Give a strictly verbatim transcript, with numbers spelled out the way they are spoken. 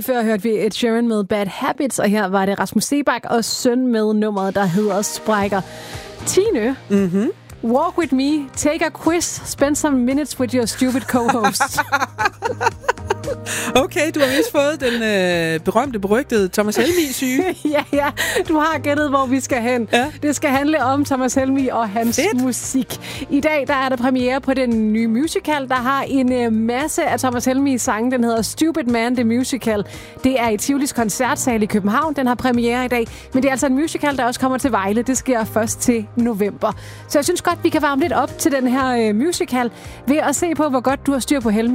før hørte vi Ed Sheeran med Bad Habits, og her var det Rasmus Seebach og Søn med nummeret, der hedder Sprækker. Tine, mm-hmm. Walk with me, take a quiz, spend some minutes with your stupid co-host. Okay, du har vist fået den øh, berømte, berygtede Thomas Helmig-syge. ja, ja. Du har gættet, hvor vi skal hen. Ja. Det skal handle om Thomas Helmig og hans Fedt. musik. I dag der er der premiere på den nye musical, der har en øh, masse af Thomas Helmigs sange. Den hedder Stupid Man, The Musical. Det er i Tivolis koncertsal i København. Den har premiere i dag. Men det er altså en musical, der også kommer til Vejle. Det sker først til november. Så jeg synes godt, vi kan varme lidt op til den her øh, musical ved at se på, hvor godt du har styr på Helmig.